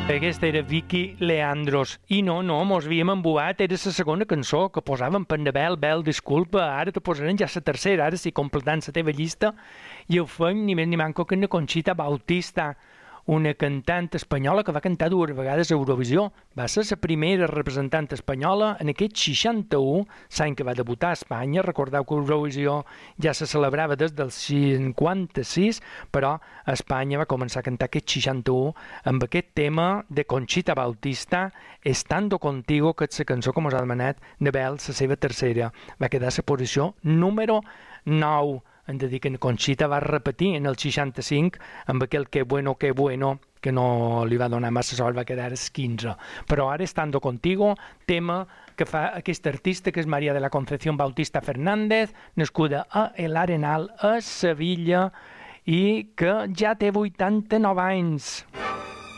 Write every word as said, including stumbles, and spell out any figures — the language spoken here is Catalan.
Aquesta era Vicky Leandros. I no, no, mos havíem embuat, era la segona cançó que posàvem per Bel, Bel, disculpa, ara te posarem ja la tercera, ara sí, completant la teva llista, i ho fem ni més ni manco que una Conxita Bautista, una cantant espanyola que va cantar dues vegades a Eurovisió. Va ser la primera representant espanyola en aquest seixanta-u, l'any que va debutar a Espanya. Recordeu que Eurovisió ja se celebrava des del cinquanta-sis, però a Espanya va començar a cantar aquest seixanta-u amb aquest tema de Conxita Bautista, Estando Contigo, que és la cançó que mos ha demanat de Bel, la seva tercera. Va quedar a la posició número nou. Hem de dir que Conxita va repetir en el seixanta-cinc amb aquell que bueno, que bueno, que no li va donar massa sort, va quedar als quinze. Però ara, Estando Contigo, tema que fa aquesta artista, que és Maria de la Concepción Bautista Fernández, nascuda a El Arenal, a Sevilla, i que ja té vuitanta-nou anys.